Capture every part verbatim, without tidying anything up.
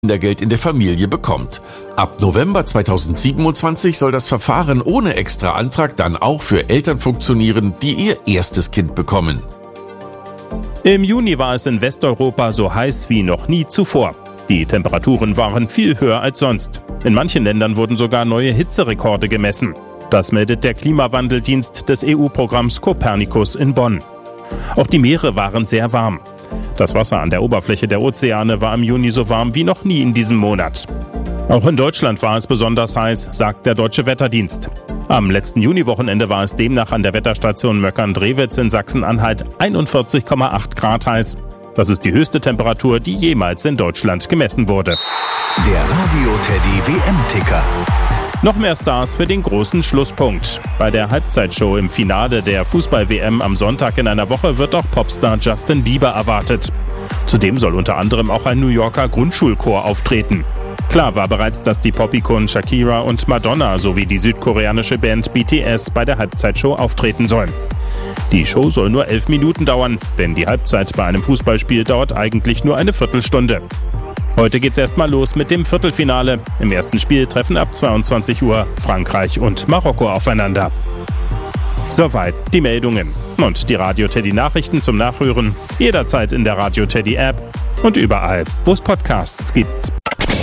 Kindergeld in der Familie bekommt. Ab November zweitausendsiebenundzwanzig soll das Verfahren ohne extra Antrag dann auch für Eltern funktionieren, die ihr erstes Kind bekommen. Im Juni war es in Westeuropa so heiß wie noch nie zuvor. Die Temperaturen waren viel höher als sonst. In manchen Ländern wurden sogar neue Hitzerekorde gemessen. Das meldet der Klimawandeldienst des E U-Programms Copernicus in Bonn. Auch die Meere waren sehr warm. Das Wasser an der Oberfläche der Ozeane war im Juni so warm wie noch nie in diesem Monat. Auch in Deutschland war es besonders heiß, sagt der Deutsche Wetterdienst. Am letzten Juniwochenende war es demnach an der Wetterstation Möckern-Drewitz in Sachsen-Anhalt einundvierzig Komma acht Grad heiß. Das ist die höchste Temperatur, die jemals in Deutschland gemessen wurde. Der Radio Teddy W M-Ticker. Noch mehr Stars für den großen Schlusspunkt. Bei der Halbzeitshow im Finale der Fußball-W M am Sonntag in einer Woche wird auch Popstar Justin Bieber erwartet. Zudem soll unter anderem auch ein New Yorker Grundschulchor auftreten. Klar war bereits, dass die Pop-Ikonen Shakira und Madonna sowie die südkoreanische Band B T S bei der Halbzeitshow auftreten sollen. Die Show soll nur elf Minuten dauern, denn die Halbzeit bei einem Fußballspiel dauert eigentlich nur eine Viertelstunde. Heute geht's erstmal los mit dem Viertelfinale. Im ersten Spiel treffen ab zweiundzwanzig Uhr Frankreich und Marokko aufeinander. Soweit die Meldungen. Und die Radio Teddy Nachrichten zum Nachhören jederzeit in der Radio Teddy App und überall, wo es Podcasts gibt.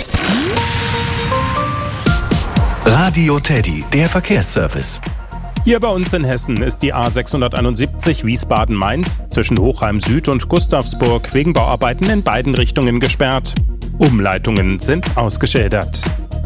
Radio Teddy, der Verkehrsservice. Hier bei uns in Hessen ist die A sechshunderteinundsiebzig Wiesbaden-Mainz zwischen Hochheim Süd und Gustavsburg wegen Bauarbeiten in beiden Richtungen gesperrt. Umleitungen sind ausgeschildert.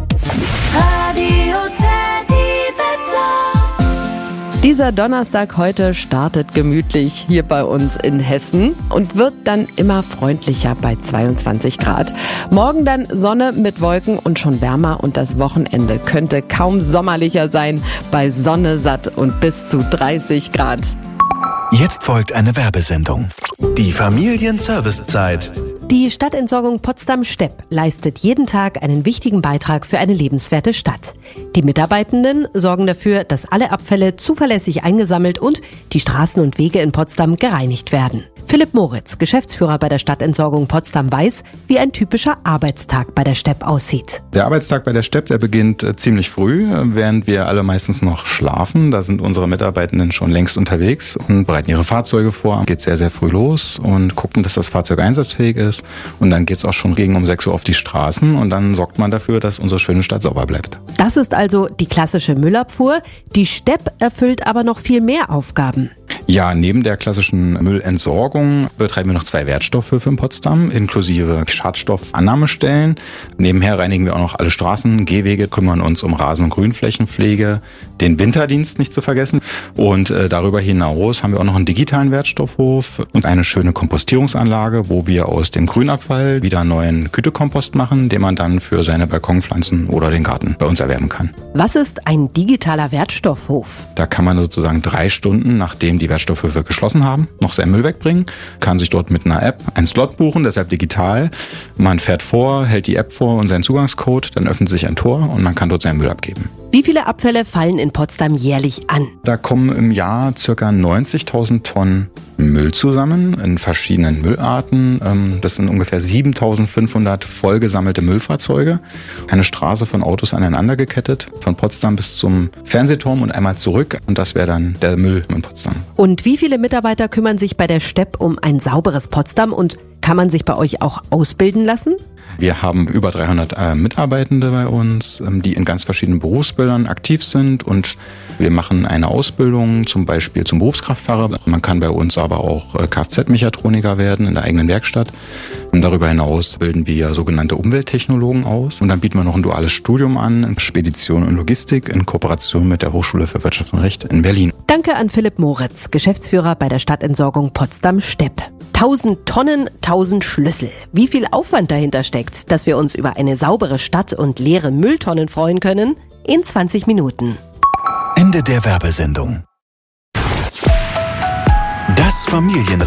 Radio Teddy Wetter. Dieser Donnerstag heute startet gemütlich hier bei uns in Hessen und wird dann immer freundlicher bei zweiundzwanzig Grad. Morgen dann Sonne mit Wolken und schon wärmer und das Wochenende könnte kaum sommerlicher sein bei Sonne satt und bis zu dreißig Grad. Jetzt folgt eine Werbesendung. Die Familienservicezeit. Die Stadtentsorgung Potsdam-Stepp leistet jeden Tag einen wichtigen Beitrag für eine lebenswerte Stadt. Die Mitarbeitenden sorgen dafür, dass alle Abfälle zuverlässig eingesammelt und die Straßen und Wege in Potsdam gereinigt werden. Philipp Moritz, Geschäftsführer bei der Stadtentsorgung Potsdam, weiß, wie ein typischer Arbeitstag bei der Stepp aussieht. Der Arbeitstag bei der Stepp, der beginnt äh, ziemlich früh, während wir alle meistens noch schlafen. Da sind unsere Mitarbeitenden schon längst unterwegs und bereiten ihre Fahrzeuge vor. Geht sehr, sehr früh los und gucken, dass das Fahrzeug einsatzfähig ist. Und dann geht's auch schon gegen um sechs Uhr auf die Straßen und dann sorgt man dafür, dass unsere schöne Stadt sauber bleibt. Das ist also die klassische Müllabfuhr. Die Stepp erfüllt aber noch viel mehr Aufgaben. Ja, neben der klassischen Müllentsorgung betreiben wir noch zwei Wertstoffhöfe in Potsdam, inklusive Schadstoffannahmestellen. Nebenher reinigen wir auch noch alle Straßen, Gehwege, kümmern uns um Rasen- und Grünflächenpflege, den Winterdienst nicht zu vergessen. Und äh, darüber hinaus haben wir auch noch einen digitalen Wertstoffhof und eine schöne Kompostierungsanlage, wo wir aus dem Grünabfall wieder neuen Gütekompost machen, den man dann für seine Balkonpflanzen oder den Garten bei uns erwerben kann. Was ist ein digitaler Wertstoffhof? Da kann man sozusagen drei Stunden, nachdem die Wertstoffhöfe geschlossen haben, noch seinen Müll wegbringen, kann sich dort mit einer App einen Slot buchen, deshalb digital. Man fährt vor, hält die App vor und seinen Zugangscode, dann öffnet sich ein Tor und man kann dort seinen Müll abgeben. Wie viele Abfälle fallen in Potsdam jährlich an? Da kommen im Jahr ca. neunzigtausend Tonnen Müll zusammen in verschiedenen Müllarten. Das sind ungefähr siebentausendfünfhundert vollgesammelte Müllfahrzeuge. Eine Straße von Autos aneinander gekettet, von Potsdam bis zum Fernsehturm und einmal zurück. Und das wäre dann der Müll in Potsdam. Und wie viele Mitarbeiter kümmern sich bei der Stepp um ein sauberes Potsdam und kann man sich bei euch auch ausbilden lassen? Wir haben über dreihundert äh, Mitarbeitende bei uns, ähm, die in ganz verschiedenen Berufsbildern aktiv sind und wir machen eine Ausbildung zum Beispiel zum Berufskraftfahrer. Man kann bei uns aber auch äh, Kfz-Mechatroniker werden in der eigenen Werkstatt. Und darüber hinaus bilden wir sogenannte Umwelttechnologen aus und dann bieten wir noch ein duales Studium an in Spedition und Logistik in Kooperation mit der Hochschule für Wirtschaft und Recht in Berlin. Danke an Philipp Moritz, Geschäftsführer bei der Stadtentsorgung Potsdam-Stepp. Tausend Tonnen, tausend Schlüssel. Wie viel Aufwand dahinter steckt, dass wir uns über eine saubere Stadt und leere Mülltonnen freuen können? In zwanzig Minuten. Ende der Werbesendung. Das Familien